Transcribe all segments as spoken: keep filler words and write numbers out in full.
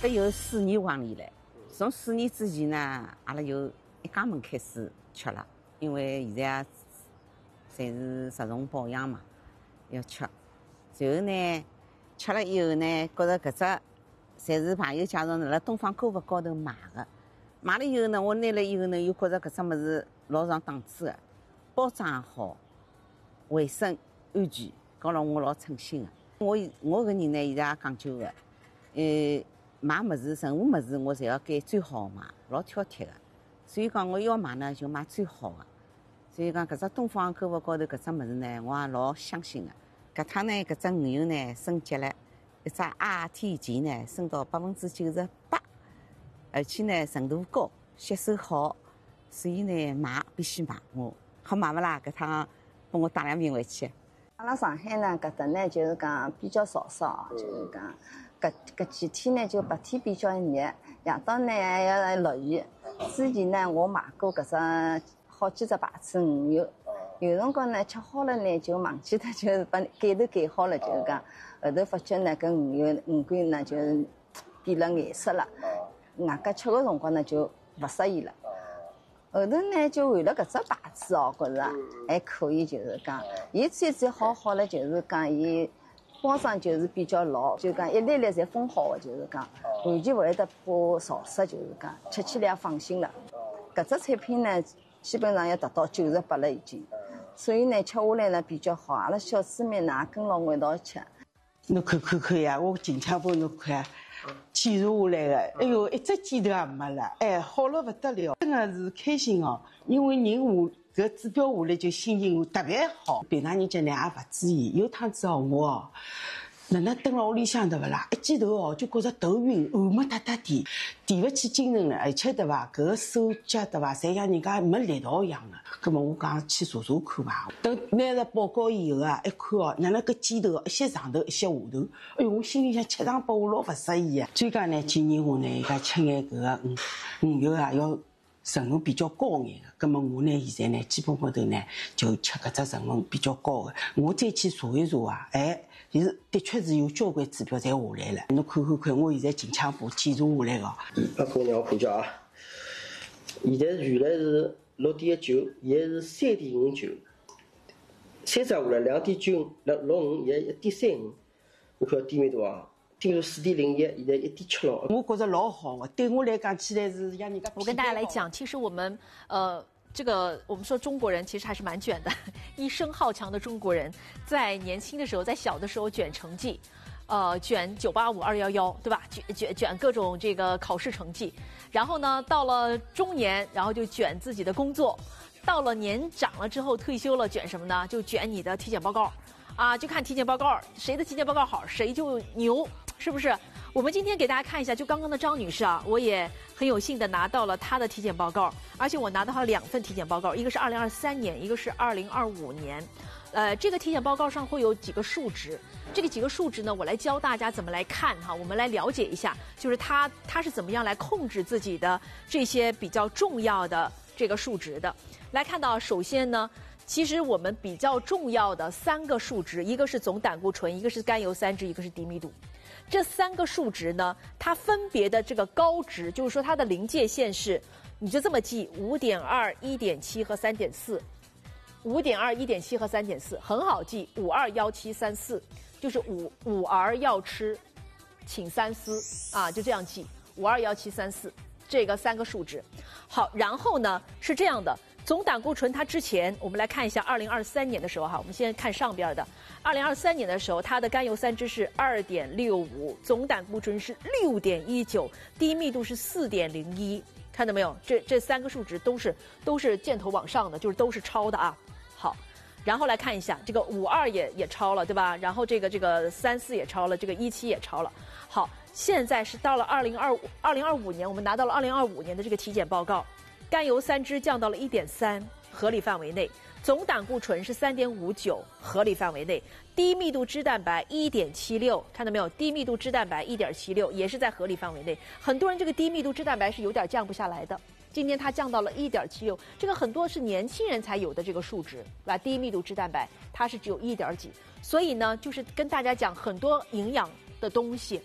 搿有四年往里了。从四年之前呢，阿拉就一家门开始吃了，因为现在啊，侪是着重保养嘛，要吃。然后呢，吃了以后呢，觉着搿只侪是朋友介绍辣东方购物高头买的。买了以后呢，我拿了以后呢，又觉着搿只物事老上档次的，包装也好，卫生安全，搞了我老称心的。我我搿人呢，现在也讲究的，呃，买物事任何物事我侪要拣最好买，老挑剔的。所以讲我要买呢，就买最好的。所以讲搿只东方购物高头搿只物事呢，我也老相信的。搿趟呢，搿只鱼油呢升级了，一只 R T 级呢升到百分之九十八。而且呢，程度高，吸收好，所以呢，买必须买。我好买勿啦？搿趟帮我带两瓶回去。 阿拉上海呢，搿搭呢就是讲比较潮湿哦，就是讲搿搿几天呢就白天比较热，夜到呢还要落雨。之前呢，我买过搿只好几只牌子鱼油，有辰光呢吃好了呢就忘记脱，就是把盖头盖好了，就是讲后头发觉呢搿鱼油鱼干呢就是变了颜色了。外加吃个辰光呢就勿适宜了，后头呢就换了搿只牌子哦，觉着还可以，就是讲伊最最好好了，就是讲伊包装就是比较牢，就讲一粒粒侪封好的，就是讲完全勿会得怕潮湿，就是讲吃起来也放心了。搿只产品呢基本上要达到九十八了已经，所以呢吃下来呢比较好，阿拉小姊妹呢跟牢我一道吃。 侬看看看呀，我近腔帮侬看。检查下来的，哎呦，一只箭头也没了，哎，好了不得了，真的是开心哦。因为人下搿指标下来就心情特别好。平常人家呢也勿注意，有趟子哦我哦，哪能蹲辣屋里向对勿啦？一记头哦就觉着头晕，汗没哒哒滴，提勿起精神来，而且对伐？搿个手脚对伐，侪像人家没力道一样的。葛末我讲去查查看伐。等拿了报告以后啊，一看哦，哪能搿箭头一些上头，一些下头，哎哟，我心里向七上八下老勿适意啊。专家呢建议我呢，伊讲吃眼搿个鱼鱼油啊，要成分比较高眼的。葛末我呢现在呢，基本高头呢就吃搿只成分比较高的。我再去查一查啊，哎。其实的确是有交关指标侪下来了，侬看看看，我现在近腔部检查下来个。 阿哥让我看叫啊，现在原来是六点九，现在是三点五九，三十下来两点九，六六五，现在一点三五，我看低密度啊，低密度四点零一，现在一点七六。 我觉着老好个，对我来讲起来是让人家。 我跟大家来讲，其实我们呃。这个我们说中国人其实还是蛮卷的，一生好强的中国人，在年轻的时候，在小的时候卷成绩，呃，卷九八五二幺幺，对吧？卷卷卷各种这个考试成绩，然后呢，到了中年，然后就卷自己的工作，到了年长了之后，退休了，卷什么呢？就卷你的体检报告，啊，就看体检报告，谁的体检报告好，谁就牛，是不是？我们今天给大家看一下，就刚刚的张女士啊，我也很有幸的拿到了她的体检报告，而且我拿到了两份体检报告，一个是二零二三年，一个是二零二五年。呃，这个体检报告上会有几个数值，这个几个数值呢，我来教大家怎么来看哈，我们来了解一下，就是她她是怎么样来控制自己的这些比较重要的这个数值的。来看到，首先呢。其实我们比较重要的三个数值，一个是总胆固醇，一个是甘油三酯，一个是低密度。这三个数值呢，它分别的这个高值，就是说它的临界线是，你就这么记：五点二、一点七和三点四。五点二、一点七和三点四很好记，五二幺七三四，就是五五儿要吃，请三思啊，就这样记，五二幺七三四这个三个数值。好，然后呢是这样的。总胆固醇它之前，我们来看一下二零二三年的时候哈，我们先看上边的。二零二三年的时候，它的甘油三酯是二点六五，总胆固醇是六点一九，低密度是四点零一，看到没有？这这三个数值都是都是箭头往上的，就是都是超的啊。好，然后来看一下这个五二也也超了，对吧？然后这个这个三四也超了，这个一七也超了。好，现在是到了二零二五二零二五年，我们拿到了二零二五年的这个体检报告。甘油三酯降到了一点三，合理范围内；总胆固醇是三点五九，合理范围内；低密度脂蛋白一点七六，看到没有？低密度脂蛋白一点七六也是在合理范围内。很多人这个低密度脂蛋白是有点降不下来的，今天它降到了一点七六，这个很多是年轻人才有的这个数值，对吧？低密度脂蛋白它是只有一点几，所以呢，就是跟大家讲很多营养的东西。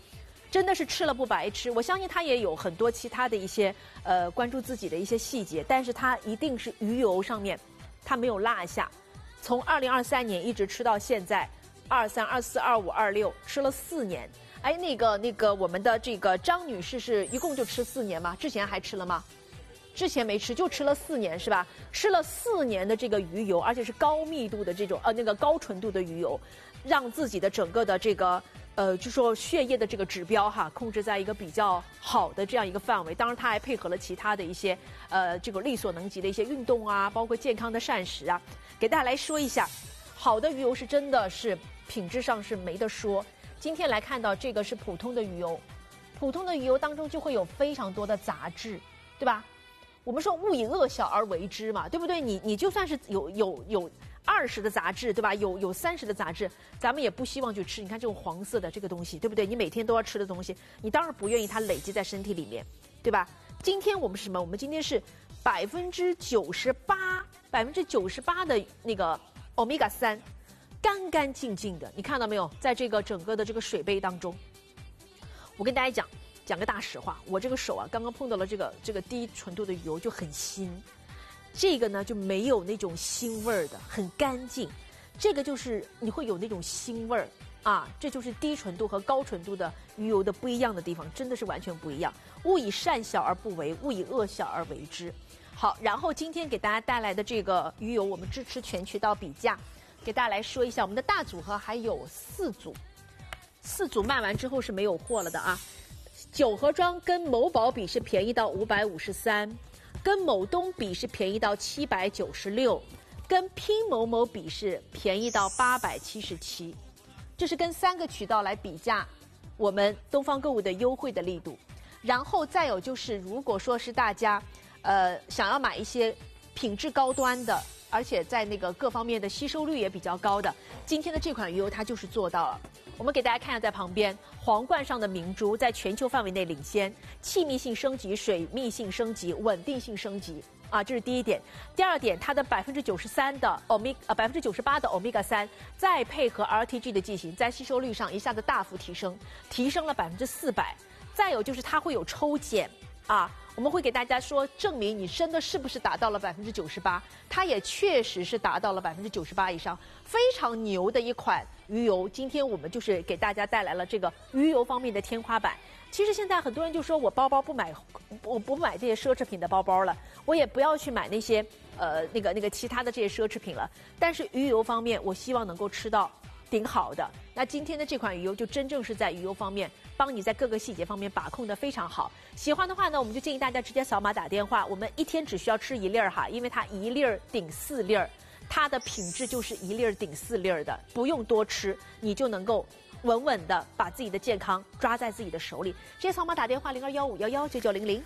真的是吃了不白吃。我相信他也有很多其他的一些呃关注自己的一些细节，但是他一定是鱼油上面他没有落下。从二零二三年一直吃到现在，二三、二四、二五、二六，吃了四年。哎，那个那个，我们的这个张女士是一共就吃四年吗？之前还吃了吗？之前没吃，就吃了四年是吧？吃了四年的这个鱼油，而且是高密度的这种呃那个高纯度的鱼油，让自己的整个的这个呃就说血液的这个指标哈控制在一个比较好的这样一个范围。当然，它还配合了其他的一些呃这个力所能及的一些运动啊，包括健康的膳食啊。给大家来说一下，好的鱼油是真的是品质上是没得说。今天来看到这个是普通的鱼油，普通的鱼油当中就会有非常多的杂质，对吧？我们说勿以恶小而为之嘛，对不对？你你就算是有有有二十的杂质，对吧？有有三十的杂质，咱们也不希望去吃。你看这种黄色的这个东西，对不对？你每天都要吃的东西，你当然不愿意它累积在身体里面，对吧？今天我们是什么？我们今天是百分之九十八，百分之九十八的那个欧米伽三。干干净净的，你看到没有？在这个整个的这个水杯当中，我跟大家讲讲个大实话，我这个手啊，刚刚碰到了这个这个低纯度的鱼油就很腥，这个呢就没有那种腥味儿的，很干净。这个就是你会有那种腥味儿啊，这就是低纯度和高纯度的鱼油的不一样的地方，真的是完全不一样。勿以善小而不为，勿以恶小而为之。好，然后今天给大家带来的这个鱼油，我们支持全渠道比价。给大家来说一下，我们的大组合还有四组，四组卖完之后是没有货了的啊。九盒装跟某宝比是便宜到五百五十三，跟某东比是便宜到七百九十六，跟拼某某比是便宜到八百七十七。这是跟三个渠道来比价我们东方购物的优惠的力度。然后再有就是，如果说是大家呃想要买一些品质高端的，而且在那个各方面的吸收率也比较高的，今天的这款鱼油它就是做到了。我们给大家看一下，在旁边皇冠上的明珠在全球范围内领先，气密性升级、水密性升级、稳定性升级啊，这是第一点。第二点，它的百分之九十三的欧米呃百分之九十八的欧米伽三，再配合 R T G 的剂型，在吸收率上一下子大幅提升，提升了百分之四百。再有就是它会有抽检啊。我们会给大家说，证明你真的是不是达到了百分之九十八，它也确实是达到了百分之九十八以上，非常牛的一款鱼油。今天我们就是给大家带来了这个鱼油方面的天花板。其实现在很多人就说我包包不买，我不买这些奢侈品的包包了，我也不要去买那些呃那个那个其他的这些奢侈品了。但是鱼油方面，我希望能够吃到顶好的。那今天的这款鱼油就真正是在鱼油方面帮你在各个细节方面把控的非常好。喜欢的话呢，我们就建议大家直接扫码打电话，我们一天只需要吃一粒儿哈，因为它一粒儿顶四粒儿，它的品质就是一粒儿顶四粒儿的，不用多吃，你就能够稳稳的把自己的健康抓在自己的手里。直接扫码打电话零二幺五幺幺九九零零。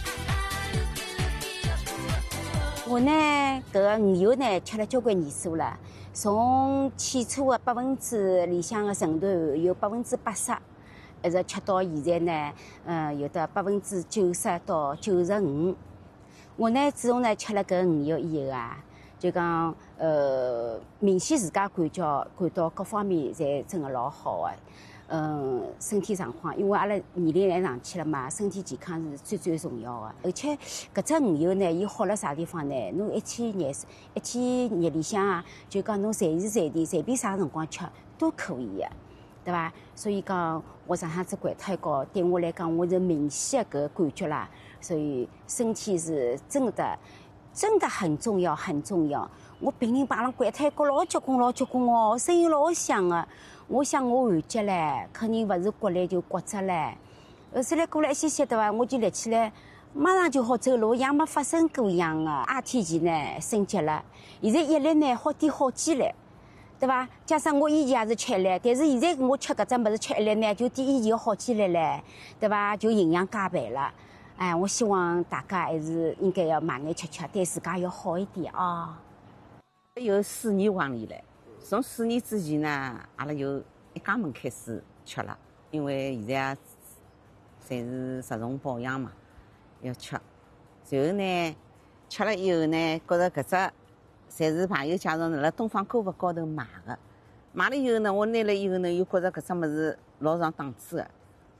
我呢，搿个鱼油呢吃了交关年数了，从起初的百分之里向的程度有百分之八十，一直吃到现在呢，嗯，有的百分之九十到九十五。我呢，自从呢吃了搿鱼油以后啊，就讲呃，明显自家感觉感到各方面侪真的老好的。嗯，身体状况，因为阿拉年龄来上去了嘛，身体健康是最最重要的。而且搿只鱼油呢，伊好了啥地方呢？侬一天日一天日里向啊，就讲侬随时随地随便啥辰光吃都可以的，对伐？所以讲我上趟子掼脱一高，对我来讲我是明显的搿个感觉啦。所以身体是真的真的很重要，很重要。我病人把人掼脱一高老结棍老结棍哦，声音老响的。我想我完结唻，肯定勿是骨裂就骨折唻。后头来过了一歇歇对伐，我就立起来，马上就好走路，像没发生过一样的。R T G呢升级了，现在一粒呢好点好几粒，对伐？加上我以前也是吃一粒，但是现在我吃搿只物事吃一粒呢，就比以前好几粒唻，对伐？就营养加倍了。哎，我希望大家还是应该要买眼吃吃，对自家要好一点啊。 有四年往里了。从四年之前呢，阿拉就一家门开始吃了，因为现在啊，侪是着重保养嘛，要吃。然后呢，吃了以后呢，觉着搿只侪是朋友介绍辣东方购物高头买的，买了以后呢，我拿了以后呢，又觉着搿只物事老上档次的，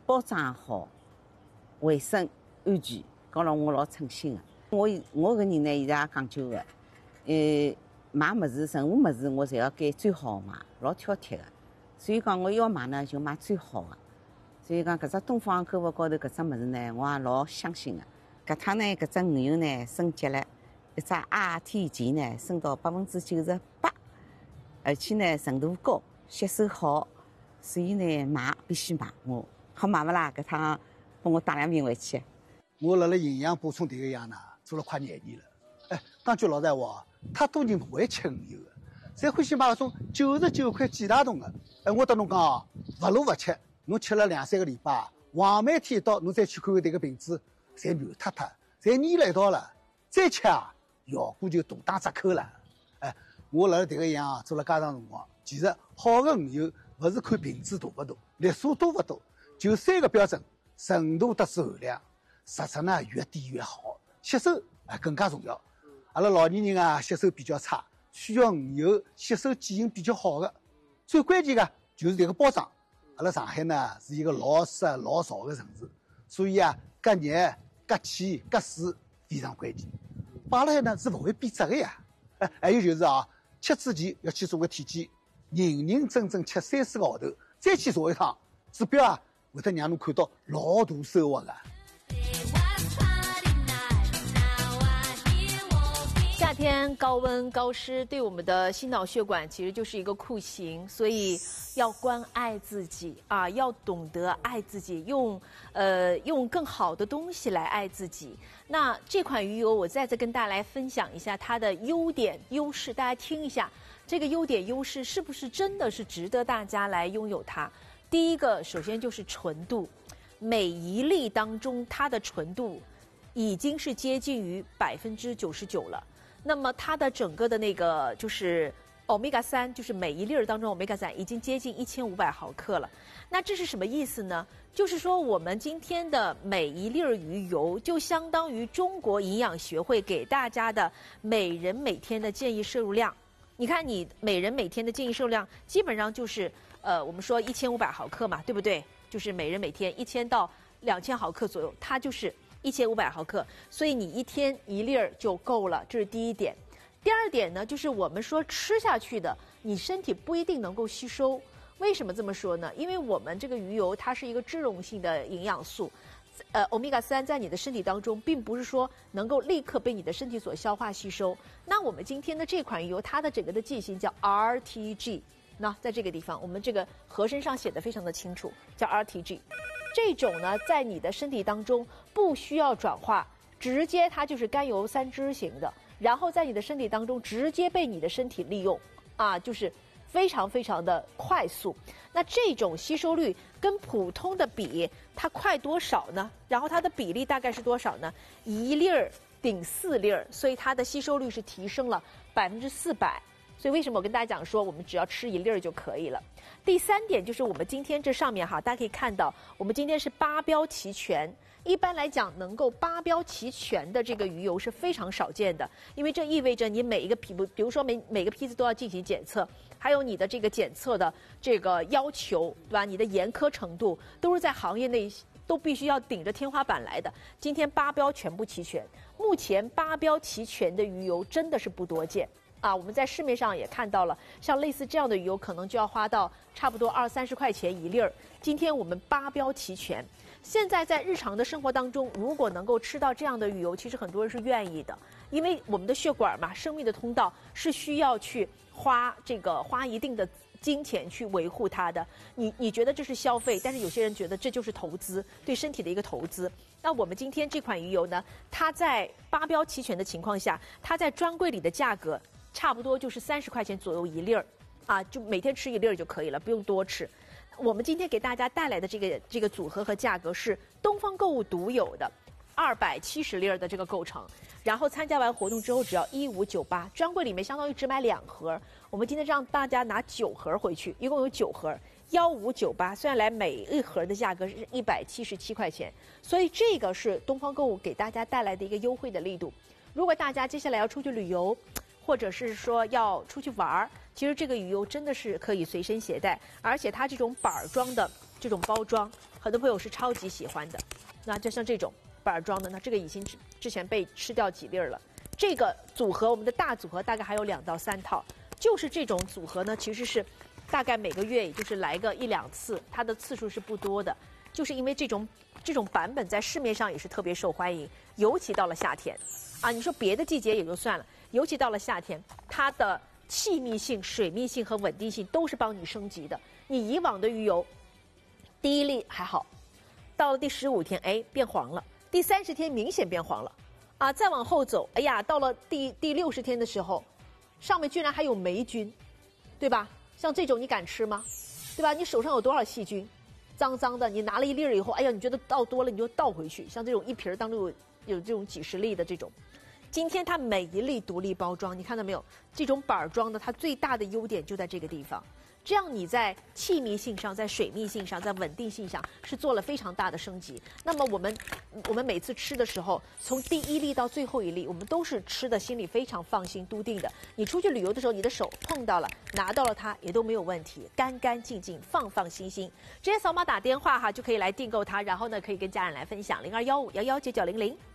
包装也好，卫生安全，搞了我老称心的。我我搿人呢，现在也讲究的，呃，买物事，任何物事我侪要拣最好买，老挑剔的。所以讲，我要买呢，就买最好的。所以讲，搿只东方购物高头搿只物事呢，我也老相信的。搿趟呢，搿只鱼油呢升级了，一只 R T G 呢升到百分之九十八，而且呢纯度高，吸收好，所以呢买必须买。我好买勿啦？搿趟帮我带两瓶回去。 我辣辣营养补充迭个样呢，做了快廿年了。哎，讲句老实话，太多人勿会吃鱼油的，侪欢喜买搿种九十九块几大桶的。哎，我跟侬讲哦，勿如勿吃，侬吃了两三个礼拜，黄梅天一到，侬再去看看迭个瓶子。侪软塌塌，侪粘了一道了，再吃啊，效果就大打折扣了。哎，我辣辣迭个样啊，做了介长辰光，其实好的鱼油勿是看瓶子大勿大，粒数多勿多，就三个标准：纯度、得水含量，实质呢越低越好，吸收啊更加重要。阿拉老年人啊，吸收比较差，需要鱼油吸收基因比较好的。最关键的就是迭个包装。阿拉上海呢是一个老湿老潮的城市，所以啊，隔热。隔气、隔水非常关键，摆辣海呢是勿会变质的呀。哎，还有就是啊，吃之前要去做个体检，认认真真吃三四个号头，再去做一趟，指标啊会得让侬看到老大收获的。 夏天高温高湿对我们的心脑血管其实就是一个酷刑，所以要关爱自己啊，要懂得爱自己，用呃用更好的东西来爱自己。那这款鱼油我再次跟大家来分享一下它的优点优势，大家听一下这个优点优势是不是真的是值得大家来拥有它。第一个，首先就是纯度，每一粒当中它的纯度已经是接近于百分之九十九了。那么它的整个的那个就是欧米伽三，就是每一粒儿当中欧米伽三已经接近一千五百毫克了。那这是什么意思呢？就是说我们今天的每一粒鱼油就相当于中国营养学会给大家的每人每天的建议摄入量。你看你每人每天的建议摄入量基本上就是呃我们说一千五百毫克嘛，对不对？就是每人每天一千到两千毫克左右，它就是一千五百毫克，所以你一天一粒儿就够了，这是第一点。第二点呢，就是我们说吃下去的，你身体不一定能够吸收。为什么这么说呢？因为我们这个鱼油它是一个脂溶性的营养素，呃，欧米伽三在你的身体当中，并不是说能够立刻被你的身体所消化吸收。那我们今天的这款鱼油，它的整个的剂型叫 R T G， 那在这个地方，我们这个盒身上写的非常的清楚，叫 R T G。这种呢，在你的身体当中不需要转化，直接它就是甘油三酯型的，然后在你的身体当中直接被你的身体利用，啊，就是非常非常的快速。那这种吸收率跟普通的比，它快多少呢？然后它的比例大概是多少呢？一粒儿顶四粒儿，所以它的吸收率是提升了百分之四百。所以为什么我跟大家讲说，我们只要吃一粒儿就可以了？第三点就是我们今天这上面哈，大家可以看到，我们今天是八标齐全。一般来讲，能够八标齐全的这个鱼油是非常少见的，因为这意味着你每一个批，比如说每每个批次都要进行检测，还有你的这个检测的这个要求，对吧？你的严苛程度都是在行业内都必须要顶着天花板来的。今天八标全部齐全，目前八标齐全的鱼油真的是不多见。啊，我们在市面上也看到了，像类似这样的鱼油，可能就要花到差不多二三十块钱一粒儿。今天我们八标齐全。现在在日常的生活当中，如果能够吃到这样的鱼油，其实很多人是愿意的，因为我们的血管嘛，生命的通道是需要去花这个花一定的金钱去维护它的。你你觉得这是消费，但是有些人觉得这就是投资，对身体的一个投资。那我们今天这款鱼油呢，它在八标齐全的情况下，它在专柜里的价格差不多就是三十块钱左右一粒儿，啊，就每天吃一粒儿就可以了，不用多吃。我们今天给大家带来的这个这个组合和价格是东方购物独有的，二百七十粒儿的这个构成。然后参加完活动之后，只要一五九八，专柜里面相当于只买两盒。我们今天让大家拿九盒回去，一共有九盒，幺五九八。虽然来每一盒的价格是一百七十七块钱，所以这个是东方购物给大家带来的一个优惠的力度。如果大家接下来要出去旅游，或者是说要出去玩儿，其实这个鱼油真的是可以随身携带，而且它这种板儿装的这种包装很。 很多朋友是超级喜欢的。那就像这种板装的，那这个已经之之前被吃掉几粒了。这个组合，我们的大组合大概还有两到三套，就是这种组合呢，其实是大概每个月也就是来个一两次，它的次数是不多的，就是因为这种这种版本在市面上也是特别受欢迎，尤其到了夏天，啊，你说别的季节也就算了，尤其到了夏天，它的气密性、水密性和稳定性都是帮你升级的。你以往的鱼油，第一粒还好，到了第十五天，哎，变黄了，第三十天明显变黄了。啊，再往后走，哎呀，到了第第六十天的时候，上面居然还有霉菌，对吧？像这种你敢吃吗？对吧？你手上有多少细菌，脏脏的，你拿了一粒儿以后，哎呀，你觉得倒多了，你就倒回去。像这种一瓶当中有有这种几十粒的这种，今天它每一粒独立包装，你看到没有？这种板装的，它最大的优点就在这个地方。这样你在气密性上、在水密性上、在稳定性上是做了非常大的升级。那么我们我们每次吃的时候，从第一粒到最后一粒，我们都是吃的心里非常放心、笃定的。你出去旅游的时候，你的手碰到了、拿到了它也都没有问题，干干净净、放放心心。直接扫码打电话哈，就可以来订购它，然后呢可以跟家人来分享零二幺五幺幺九九零零。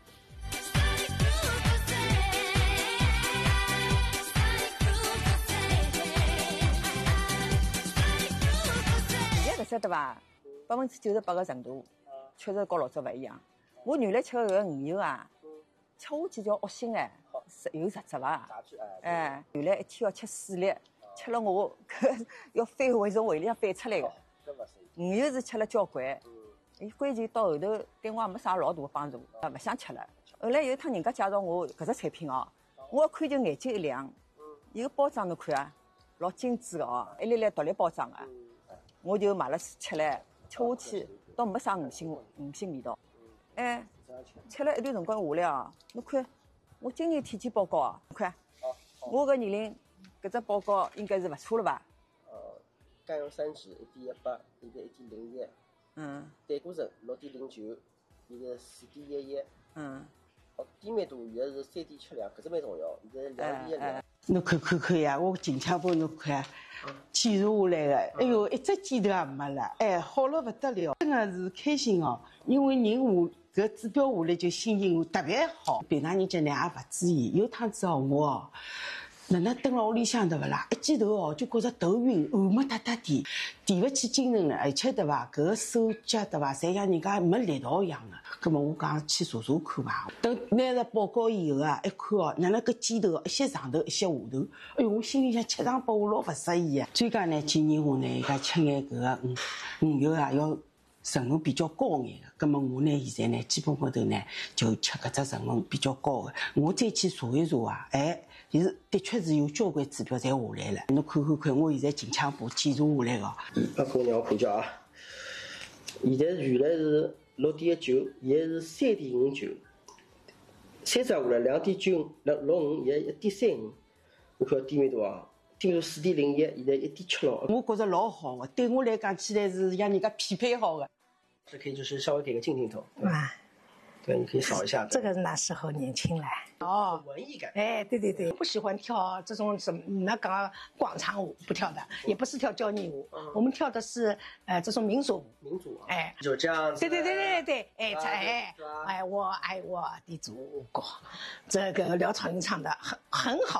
晓得伐？百分之九十八个程度，确实跟老早勿一样。我原来吃的搿个鱼油啊，吃下去叫恶心哎，有实质伐？哎，原来一天要吃四粒，吃了我搿要反胃从胃里向反出来的。鱼油是吃了交关，伊关键到后头对我也没啥老大的帮助，勿想吃了。后来有一趟人家介绍我搿只产品哦，我一看就眼睛一亮，伊个包装侬看啊，老精致的哦，一粒粒独立包装的。我就买了吃了，吃下去倒没啥恶心恶心味道。哎，吃了一段辰光下来啊，侬看我今年体检报告啊，侬看我搿年龄，搿只报告应该是勿错了吧？ 呃，甘油三酯一点一八，现在一点零一。 嗯。 胆固醇六点零九，现在四点一一。 嗯。 哦，低密度原来是三点七两，搿只蛮重要，现在两点一两。 侬看看看呀，我近腔部侬看，检查下来的，哎哟，一只箭头也没了，哎，好了不得了，真的是开心哦。因为人下搿指标下来就心情特别好。平常人家呢也勿注意，有趟子哦我哦，哪能蹲辣屋里向对勿啦？一记头哦就觉着头晕，汗没哒哒滴，提勿起精神了，而且对伐？搿个手脚对伐，侪像人家没力道一样的。葛末我讲去查查看伐。等拿了报告以后啊，一看哦，哪能搿箭头一些上头，一些下头，哎哟，我心里向七上八下老勿适意啊。专家呢建议我呢，伊讲吃眼搿个鱼鱼油啊，要成分比较高眼的。葛末我呢现在呢，基本高头呢就吃搿只成分比较高的。我再去查一查啊，哎。是，的确是有交关指标侪下来了。侬看看看，我现在近腔部检查下来个。 阿哥让我看叫啊，现在原来是六点一九，现在是三点五九，三十下来两点九六六五，现在一点三五。我看低密度啊，低密度四点零一，现在一点七六。 我觉着老好的，对我来讲起来是让人家匹配好的。 这可以就是稍微给个近镜头。 啊。 对，你可以扫一下。 这个那时候年轻了哦，文艺感。 哎，对对对，不喜欢跳这种什么，那讲广场舞不跳的，也不是跳交谊舞，嗯、我们跳的是呃这种民族舞。 民族啊。 哎， 就这样子。 对对对对对，哎哎哎，我爱我的祖国，这个廖超英唱的很很好。